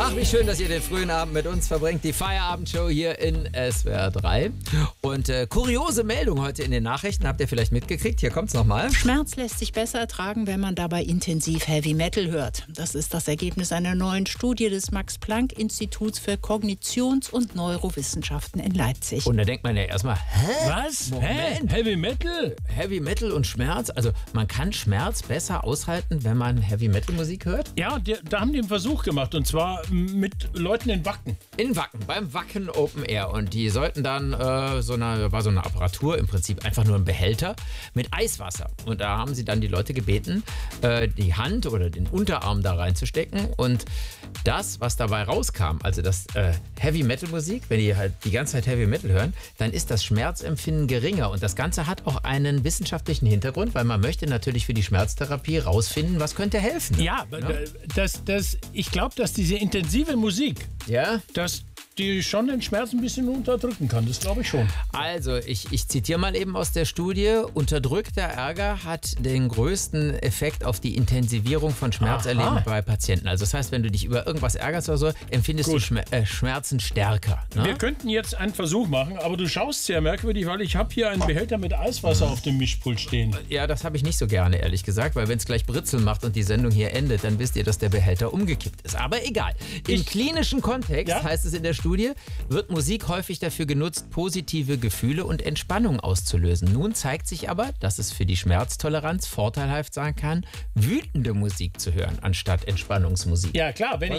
Ach, wie schön, dass ihr den frühen Abend mit uns verbringt. Die Feierabendshow hier in SWR 3. Und kuriose Meldung heute in den Nachrichten. Habt ihr vielleicht mitgekriegt? Hier kommt's nochmal. Schmerz lässt sich besser ertragen, wenn man dabei intensiv Heavy Metal hört. Das ist das Ergebnis einer neuen Studie des Max-Planck-Instituts für Kognitions- und Neurowissenschaften in Leipzig. Und da denkt man ja erstmal, hä? Was? Moment. Heavy Metal? Heavy Metal und Schmerz? Also man kann Schmerz besser aushalten, wenn man Heavy Metal Musik hört? Ja, da haben die einen Versuch gemacht und zwar mit Leuten in Wacken. In Wacken, beim Wacken Open Air. Und die sollten dann, war so eine Apparatur, im Prinzip einfach nur ein Behälter mit Eiswasser. Und da haben sie dann die Leute gebeten, die Hand oder den Unterarm da reinzustecken. Und das, was dabei rauskam, also das Heavy Metal Musik, wenn die halt die ganze Zeit Heavy Metal hören, dann ist das Schmerzempfinden geringer. Und das Ganze hat auch einen wissenschaftlichen Hintergrund, weil man möchte natürlich für die Schmerztherapie rausfinden, was könnte helfen. Ja, ich glaube, dass diese intensive Musik, Ja? dass die schon den Schmerz ein bisschen unterdrücken kann. Das glaube ich schon. Also, ich zitiere mal eben aus der Studie. Unterdrückter Ärger hat den größten Effekt auf die Intensivierung von Schmerzerleben bei Patienten. Also das heißt, wenn du dich über irgendwas ärgerst oder so, empfindest du Schmerzen stärker. Ne? Wir könnten jetzt einen Versuch machen, aber du schaust sehr merkwürdig, weil ich habe hier einen Behälter mit Eiswasser auf dem Mischpult stehen. Ja, das habe ich nicht so gerne, ehrlich gesagt, weil wenn es gleich Britzeln macht und die Sendung hier endet, dann wisst ihr, dass der Behälter umgekippt ist. Aber egal. Im klinischen Kontext, heißt es in der Studie, wird Musik häufig dafür genutzt, positive Gefühle und Entspannung auszulösen. Nun zeigt sich aber, dass es für die Schmerztoleranz vorteilhaft sein kann, wütende Musik zu hören, anstatt Entspannungsmusik. Ja, klar, wenn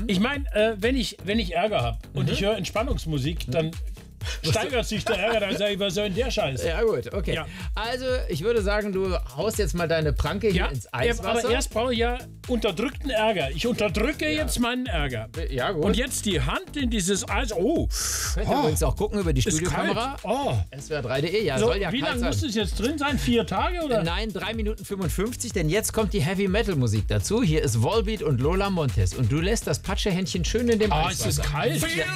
ich Ärger habe und ich höre Entspannungsmusik, dann steigert sich der Ärger, dann sage ich, was soll denn der Scheiß? Ja gut, okay. Ja. Also ich würde sagen, du haust jetzt mal deine Pranke hier ins Eiswasser. Aber erst brauche ich ja unterdrückten Ärger. Ich unterdrücke jetzt meinen Ärger. Ja gut. Und jetzt die Hand in dieses Eis. Oh, Könnt ihr übrigens auch gucken über die ist Studiokamera. kalt. Oh. SWR3.de, ja, So, soll ja wie kalt lange sein. muss es jetzt drin sein? 4 Tage oder? Nein, 3 Minuten 55, denn jetzt kommt die Heavy Metal Musik dazu. Hier ist Volbeat und Lola Montez. Und du lässt das Patschehändchen schön in dem Ah, ist Eiswasser. es kalt?